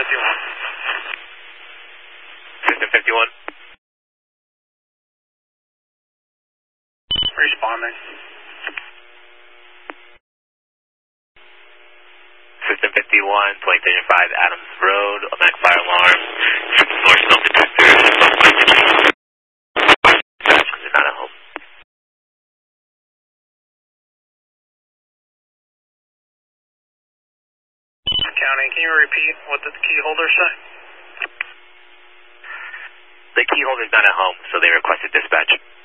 51. System 51. Responding. System 51, 2305 Adams Road, automatic fire alarm. Source smoke detector, smoke by the key. They're not at home. County, can you repeat what did the key holder say? The key holder's not at home, so they requested dispatch.